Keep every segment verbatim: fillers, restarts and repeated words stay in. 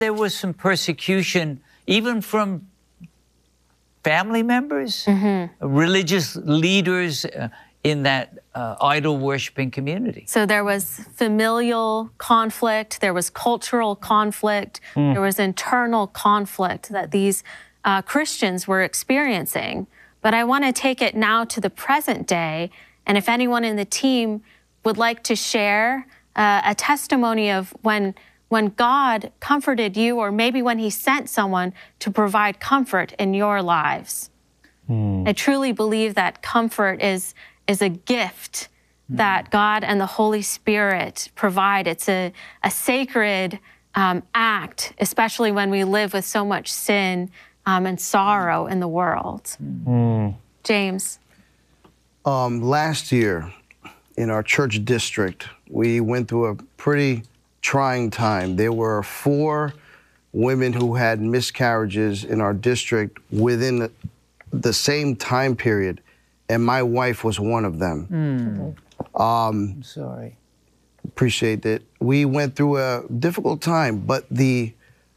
There was some persecution, even from family members, mm-hmm. religious leaders uh, in that uh, idol-worshiping community. So there was familial conflict, there was cultural conflict, mm. there was internal conflict that these uh, Christians were experiencing. But I want to take it now to the present day, and if anyone in the team would like to share uh, a testimony of when when God comforted you, or maybe when he sent someone to provide comfort in your lives. Mm. I truly believe that comfort is, is a gift mm. that God and the Holy Spirit provide. It's a, a sacred um, act, especially when we live with so much sin um, and sorrow in the world. Mm. James. Um, last year in our church district, we went through a pretty trying time. There were four women who had miscarriages in our district within the, the same time period, and my wife was one of them. Mm. Um, I'm sorry. Appreciate it. We went through a difficult time, but the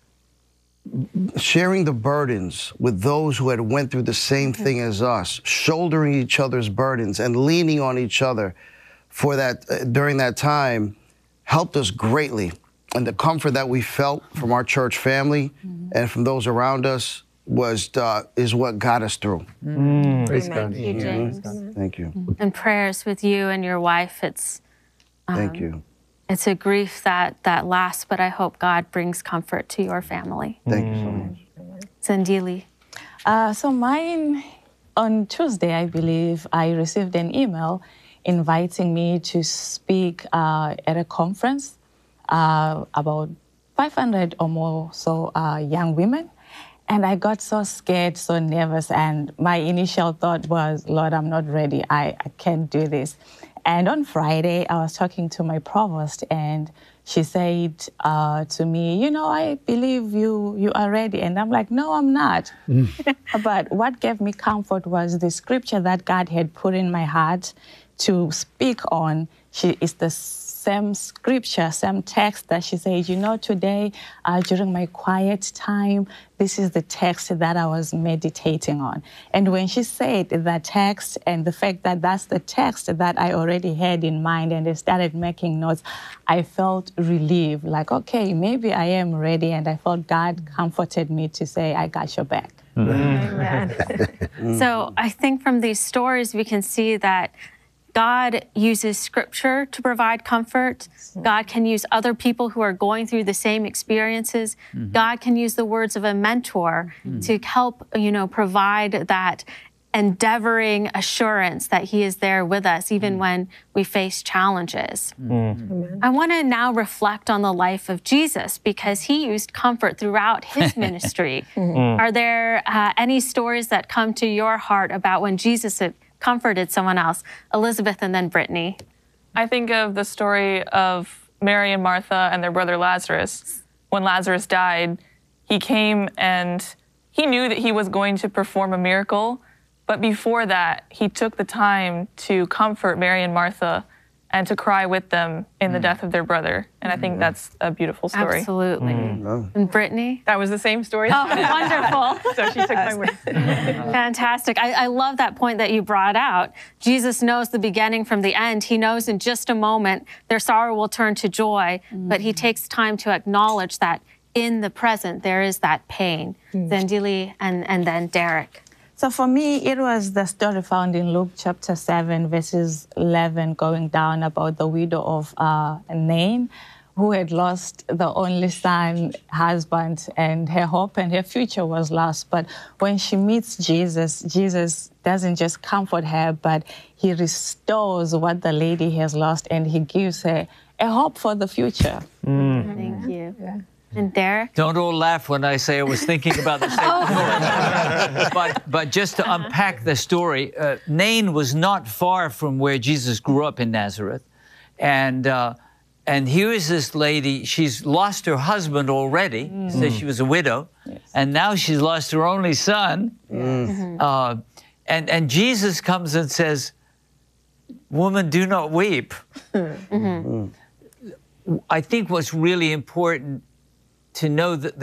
sharing the burdens with those who had went through the same thing as us, shouldering each other's burdens and leaning on each other for that uh, during that time, helped us greatly. And the comfort that we felt from our church family mm-hmm. and from those around us was uh, is what got us through. Mm. Praise God. Thank you, James. Mm-hmm. Thank you. And prayers with you and your wife. It's um, Thank you. It's a grief that that lasts, but I hope God brings comfort to your family. Thank mm. you so much. Zandili. Uh, so mine, on Tuesday, I believe, I received an email inviting me to speak uh, at a conference uh, about five hundred or more so uh, young women. And I got so scared, so nervous, and my initial thought was, Lord, I'm not ready. I, I can't do this. And on Friday, I was talking to my provost, and she said uh, to me, you know, I believe you you are ready. And I'm like, no, I'm not. But what gave me comfort was the scripture that God had put in my heart to speak on. She is the same scripture, same text that she said, you know, today uh, during my quiet time, this is the text that I was meditating on. And when she said that text and the fact that that's the text that I already had in mind and I started making notes, I felt relieved, like, okay, maybe I am ready. And I felt God comforted me to say, I got your back. Amen. So I think from these stories, we can see that God uses scripture to provide comfort. God can use other people who are going through the same experiences. Mm-hmm. God can use the words of a mentor mm-hmm. to help, you know, provide that endeavoring assurance that he is there with us, even mm-hmm. when we face challenges. Mm-hmm. I want to now reflect on the life of Jesus because he used comfort throughout his ministry. Mm-hmm. Are there uh, any stories that come to your heart about when Jesus comforted someone else? Elizabeth and then Brittany. I think of the story of Mary and Martha and their brother Lazarus. When Lazarus died, he came and he knew that he was going to perform a miracle, but before that, he took the time to comfort Mary and Martha and to cry with them in the death of their brother. And I think that's a beautiful story. Absolutely. Mm. And Brittany? That was the same story. Oh, wonderful. So she took my word. Fantastic. I, I love that point that you brought out. Jesus knows the beginning from the end. He knows in just a moment their sorrow will turn to joy, mm. but he takes time to acknowledge that in the present there is that pain. Mm. Zandili and, and then Derek. So for me, it was the story found in Luke chapter seven, verses eleven, going down about the widow of uh, Nain, who had lost the only son, husband, and her hope and her future was lost. But when she meets Jesus, Jesus doesn't just comfort her, but he restores what the lady has lost, and he gives her a hope for the future. Mm. Thank you. Yeah. And Derek? Don't all laugh when I say I was thinking about the same story. but, but just to unpack the story, uh, Nain was not far from where Jesus grew up in Nazareth. And uh, and here is this lady, she's lost her husband already, mm. so she was a widow, yes. and now she's lost her only son. Mm. Uh, and, and Jesus comes and says, woman, do not weep. Mm-hmm. I think what's really important to know that